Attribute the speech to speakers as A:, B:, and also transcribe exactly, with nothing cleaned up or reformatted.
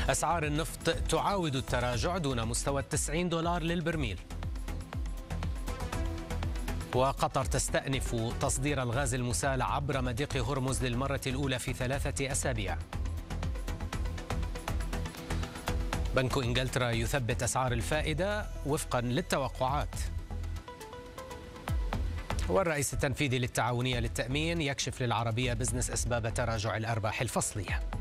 A: أسعار النفط تعاود التراجع دون مستوى التسعين دولار للبرميل. وقطر تستأنف تصدير الغاز المسال عبر مضيق هرمز للمرة الأولى في ثلاثة أسابيع. بنك إنجلترا يثبت أسعار الفائدة وفقا للتوقعات. والرئيس التنفيذي للتعاونية للتأمين يكشف للعربية بزنس أسباب تراجع الأرباح الفصلية.